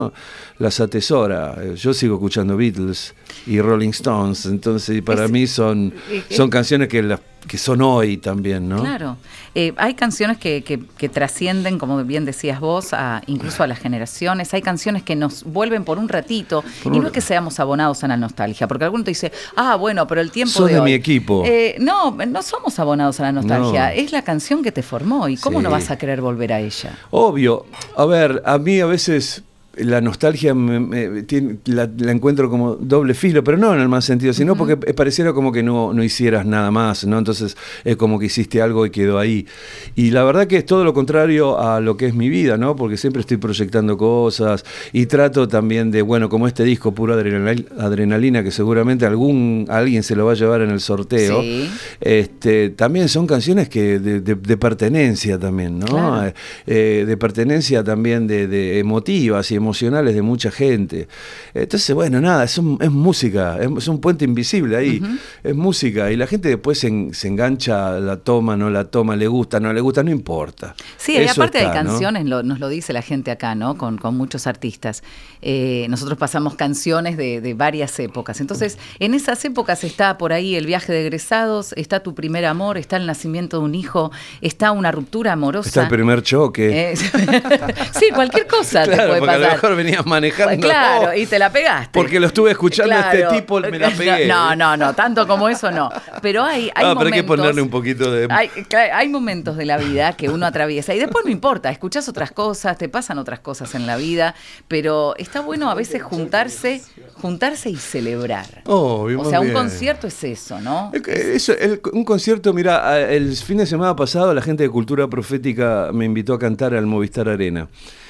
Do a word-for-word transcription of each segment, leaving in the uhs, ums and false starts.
las atesora. Yo sigo escuchando Beatles y Rolling Stones, entonces para es, mí son, son canciones que, las, que son hoy también, ¿no? Claro. Eh, hay canciones que, que, que trascienden, como bien decías vos, a, incluso a las generaciones. Hay canciones que nos vuelven por un ratito, por y un... no es que seamos abonados a la nostalgia, porque alguno te dice, ah, bueno, pero el tiempo Sos de, de hoy. mi equipo. Eh, no, no somos abonados a la nostalgia. No. Es la canción que te formó, y ¿cómo Sí. no vas a querer volver a ella? Obvio. A ver, a mí a veces... la nostalgia me, me, tiene, la, la encuentro como doble filo, pero no en el mal sentido, sino uh-huh. porque pareciera como que no, no hicieras nada más, ¿no? Entonces es como que hiciste algo y quedó ahí. Y la verdad que es todo lo contrario a lo que es mi vida, ¿no? Porque siempre estoy proyectando cosas y trato también de, bueno, como este disco Pura Adrenalina, que seguramente algún alguien se lo va a llevar en el sorteo. Sí. Este, también son canciones que de, de, de pertenencia también, ¿no? Claro. Eh, de pertenencia también de, de emotivas y emocionales de mucha gente. Entonces, bueno, nada, es, un, es música, es, es un puente invisible ahí, uh-huh. es música, y la gente después se, en, se engancha, la toma, no la toma, le gusta, no le gusta, no importa. Sí, y aparte está, hay canciones, ¿no? lo, nos lo dice la gente acá, ¿no? Con, con muchos artistas. Eh, nosotros pasamos canciones de, de varias épocas. Entonces, en esas épocas está por ahí el viaje de egresados, está tu primer amor, está el nacimiento de un hijo, está una ruptura amorosa. Está el primer choque. Eh, sí, cualquier cosa claro, te puede pasar. A lo mejor venías manejando. Claro, oh, y te la pegaste. Porque lo estuve escuchando a claro. este tipo, me la pegué. No, no, no, tanto como eso no. Pero hay, hay no, momentos... pero hay que ponerle un poquito de... Hay, hay momentos de la vida que uno atraviesa y después no importa, escuchás otras cosas, te pasan otras cosas en la vida, pero está bueno a veces juntarse, juntarse y celebrar. Oh, o sea, un bien. concierto es eso, ¿no? El, eso, el, un concierto, mira, el fin de semana pasado la gente de Cultura Profética me invitó a cantar al Movistar Arena.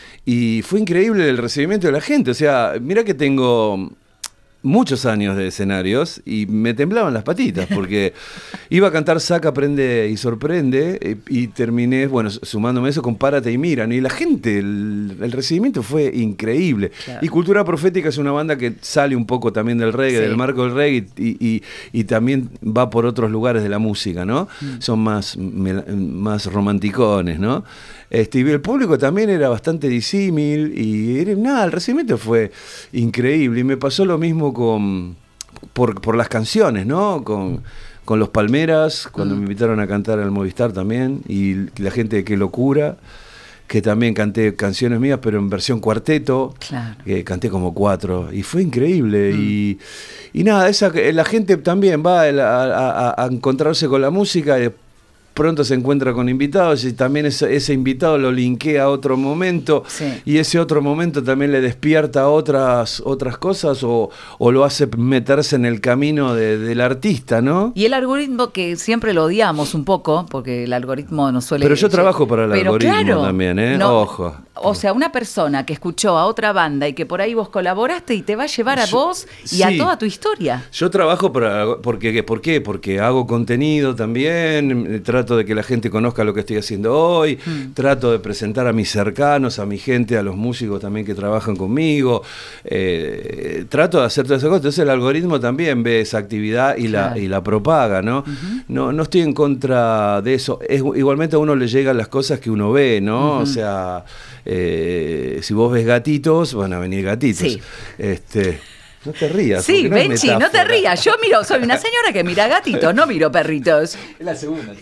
Y fue increíble el recibimiento de la gente. O sea, mira que tengo muchos años de escenarios y me temblaban las patitas porque iba a cantar Saca, Prende y Sorprende y terminé, bueno, sumándome eso con Párate y Miran. Y la gente, el, el recibimiento fue increíble. Claro. Y Cultura Profética es una banda que sale un poco también del reggae, sí. del marco del reggae y, y, y también va por otros lugares de la música, ¿no? Mm. Son más, más romanticones, ¿no? Este, y el público también era bastante disímil y era, nada, el recibimiento fue increíble. Y me pasó lo mismo con por, por las canciones, ¿no? Con, con los Palmeras, cuando mm. me invitaron a cantar al Movistar también, y la gente de Qué Locura, que también canté canciones mías, pero en versión cuarteto, claro. que canté como cuatro, y fue increíble. Mm. Y, y nada, esa, la gente también va a, a, a encontrarse con la música y pronto se encuentra con invitados y también ese, ese invitado lo linkea a otro momento sí. y ese otro momento también le despierta otras, otras cosas o, o lo hace meterse en el camino de, del artista, ¿no? Y el algoritmo que siempre lo odiamos un poco, porque el algoritmo nos suele... Pero yo trabajo para el Pero algoritmo claro, también, ¿eh? No, Ojo. O sea, una persona que escuchó a otra banda y que por ahí vos colaboraste y te va a llevar a yo, vos y sí. a toda tu historia. Yo trabajo para... Porque, ¿por qué? Porque hago contenido también, trato de que la gente conozca lo que estoy haciendo hoy, mm. trato de presentar a mis cercanos, a mi gente, a los músicos también que trabajan conmigo, eh, trato de hacer todas esas cosas. Entonces el algoritmo también ve esa actividad y, claro. la, y la propaga, ¿no? Uh-huh. No, no estoy en contra de eso. Es, igualmente a uno le llegan las cosas que uno ve, ¿no? Uh-huh. O sea, eh, si vos ves gatitos, van a venir gatitos. Sí. Este... No te rías. Sí, no Benchi, no te rías. Yo miro, soy una señora que mira gatitos, no miro perritos. Es la segunda.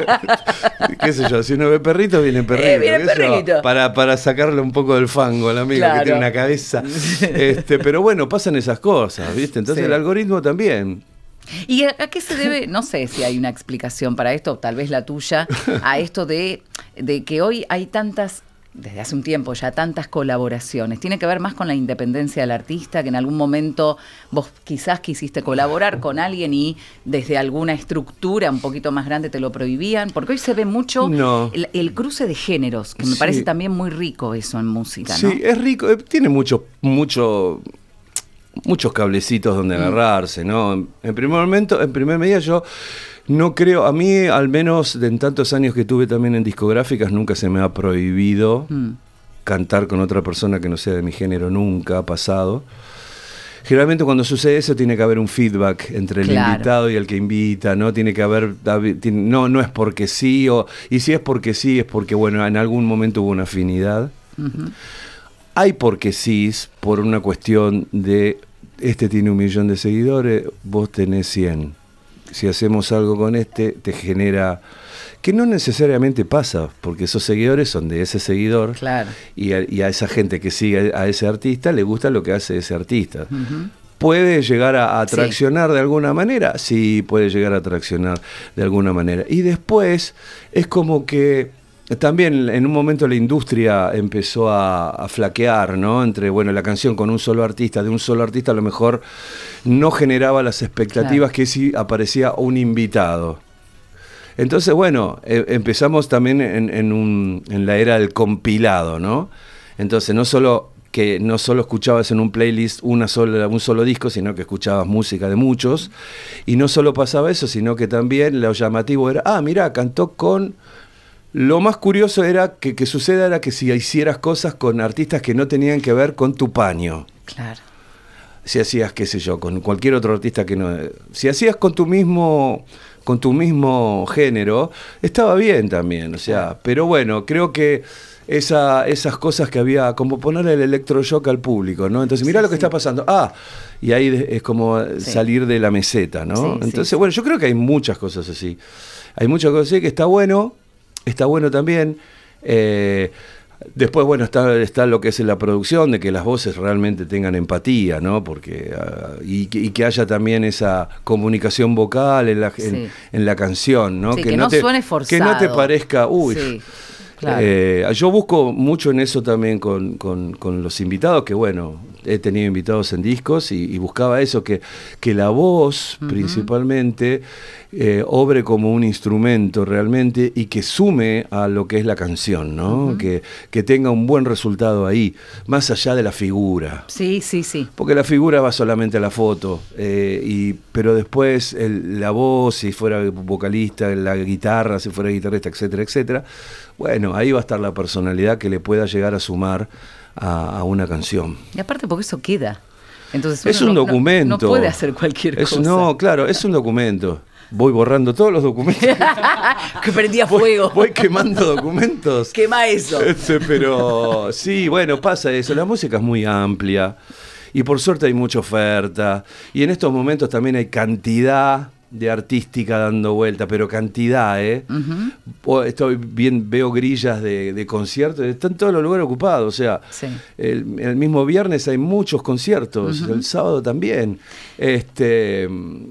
¿Qué sé yo? Si uno ve perritos, vienen perritos. Eh, vienen perritos. Para, para sacarle un poco del fango al amigo claro. que tiene una cabeza. Este, pero bueno, pasan esas cosas, ¿viste? Entonces sí. el algoritmo también. ¿Y a, a qué se debe? No sé si hay una explicación para esto, tal vez la tuya, a esto de, de que hoy hay tantas... desde hace un tiempo ya tantas colaboraciones. ¿Tiene que ver más con la independencia del artista, que en algún momento vos quizás quisiste colaborar con alguien y desde alguna estructura un poquito más grande te lo prohibían? Porque hoy se ve mucho no. el, el cruce de géneros, que me sí. parece también muy rico eso en música, ¿no? Sí, es rico, tiene mucho, mucho, muchos cablecitos donde mm. agarrarse, ¿no? En primer momento, en primer medida yo... No creo, a mí al menos de en tantos años que tuve también en discográficas nunca se me ha prohibido mm. cantar con otra persona que no sea de mi género, nunca ha pasado. Generalmente cuando sucede eso tiene que haber un feedback entre el claro. invitado y el que invita, ¿no? Tiene que haber, no, no es porque sí, o, y si es porque sí es porque, bueno, en algún momento hubo una afinidad. Uh-huh. hay porque sí, por una cuestión de, este tiene un millón de seguidores, vos tenés cien. Si hacemos algo con este, te genera... Que no necesariamente pasa, porque esos seguidores son de ese seguidor, claro. y, a, y a esa gente que sigue a ese artista le gusta lo que hace ese artista. Uh-huh. ¿Puede llegar a, a traccionar sí. de alguna manera? Sí, puede llegar a traccionar de alguna manera. Y después es como que también en un momento la industria empezó a, a flaquear, ¿no? Entre, bueno, la canción con un solo artista, de un solo artista a lo mejor no generaba las expectativas, claro, que si aparecía un invitado. Entonces, bueno, eh, empezamos también en, en, un, en la era del compilado, ¿no? Entonces, no solo que no solo escuchabas en un playlist una sola, un solo disco, sino que escuchabas música de muchos, y no solo pasaba eso, sino que también lo llamativo era, ah, mirá, cantó con... Lo más curioso era que, que suceda era que si hicieras cosas con artistas que no tenían que ver con tu paño. Claro. Si hacías, qué sé yo, con cualquier otro artista que no... Si hacías con tu mismo... con tu mismo género, estaba bien también, o sea, pero bueno, creo que esa, esas cosas que había, como ponerle el electroshock al público, ¿no? Entonces, mirá sí, lo que sí. está pasando, ah, y ahí es como sí. salir de la meseta, ¿no? Sí, Entonces, sí. bueno, yo creo que hay muchas cosas así, hay muchas cosas así que está bueno, está bueno también, eh, después, bueno, está, está lo que es la producción, de que las voces realmente tengan empatía, ¿no? Porque, uh, y, y que haya también esa comunicación vocal en la, sí. en, en la canción, ¿no? Sí, que, que no, no te, suene forzado. Que no te parezca, uy. Sí, claro. eh, yo busco mucho en eso también con, con, con los invitados, que bueno, he tenido invitados en discos y, y buscaba eso, que, que la voz uh-huh. principalmente eh, obre como un instrumento realmente y que sume a lo que es la canción, ¿no? Uh-huh. Que, que tenga un buen resultado ahí, más allá de la figura. Sí, sí, sí. Porque la figura va solamente a la foto, eh, y, pero después el, la voz, si fuera vocalista, la guitarra, si fuera guitarrista, etcétera, etcétera, bueno, ahí va a estar la personalidad que le pueda llegar a sumar A, a una canción. Y aparte porque eso queda. Entonces es un no, documento. No, no puede hacer cualquier es, cosa. No, claro, es un documento. Voy borrando todos los documentos. Que prendía fuego. Voy, voy quemando documentos. Quema eso. Este, pero sí, bueno, pasa eso. La música es muy amplia y por suerte hay mucha oferta. Y en estos momentos también hay cantidad de artística dando vuelta, pero cantidad, ¿eh? Uh-huh. Estoy bien, veo grillas de, de conciertos, están todos los lugares ocupados, o sea, sí. el, el mismo viernes hay muchos conciertos, uh-huh. el sábado también, este,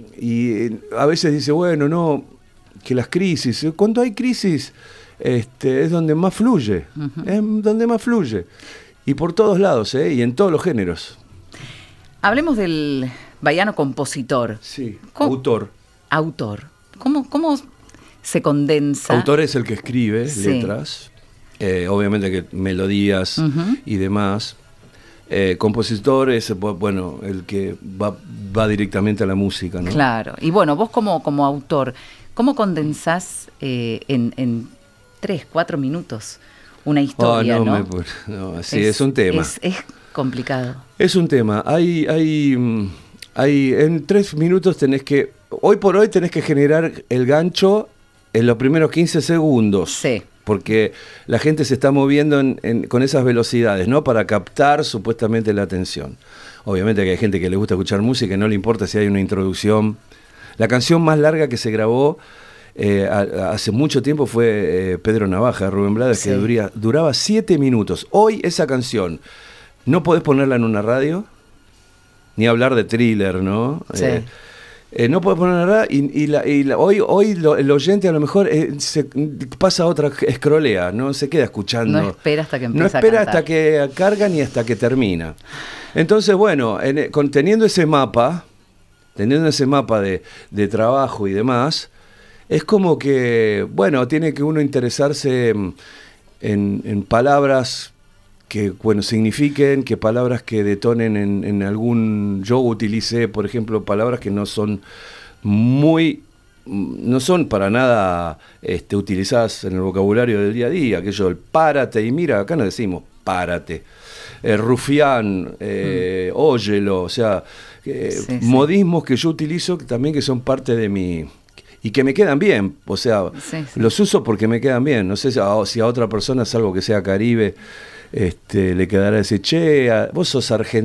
y a veces dice, bueno, no, que las crisis, cuando hay crisis, este, es donde más fluye, uh-huh. es donde más fluye, y por todos lados, ¿eh? Y en todos los géneros. Hablemos del baiano compositor. Sí, autor. Autor. ¿Cómo, ¿Cómo se condensa? Autor es el que escribe sí. letras, eh, obviamente que melodías uh-huh. y demás. Eh, compositor es, bueno, el que va, va directamente a la música, ¿no? Claro. Y bueno, vos como, como autor, ¿cómo condensás eh, en, en tres, cuatro minutos una historia, oh, no? ¿no? Me, no sí, es, es un tema. Es, es complicado. Es un tema. Hay, hay, hay, en tres minutos tenés que... Hoy por hoy tenés que generar el gancho en los primeros quince segundos. Sí. Porque la gente se está moviendo en, en, con esas velocidades, ¿no? Para captar supuestamente la atención. Obviamente que hay gente que le gusta escuchar música y no le importa si hay una introducción. La canción más larga que se grabó eh, a, hace mucho tiempo fue eh, Pedro Navaja, de Rubén Blades, sí. que duría, duraba siete minutos. Hoy esa canción no podés ponerla en una radio, ni hablar de Thriller, ¿no? Sí. Eh, Eh, no puedes poner nada y, y, la, y la, hoy, hoy lo, el oyente a lo mejor eh, se pasa a otra, escrolea, no se queda escuchando. No espera hasta que empieza No espera a cantar. hasta que carga ni hasta que termina. Entonces, bueno, en, con, teniendo ese mapa, teniendo ese mapa de, de trabajo y demás, es como que, bueno, tiene que uno interesarse en, en, en palabras que, bueno, signifiquen, que palabras que detonen en, en algún... Yo utilicé, por ejemplo, palabras que no son muy... no son para nada este, utilizadas en el vocabulario del día a día, aquello del párate, y mira, acá no decimos párate, eh, rufián, eh, mm. óyelo, o sea, eh, sí, modismos sí. que yo utilizo también que son parte de mi... y que me quedan bien, o sea, sí, sí. los uso porque me quedan bien, no sé si a, si a otra persona, salvo que sea caribe, este, le quedará ese che, a- vos sos argentino.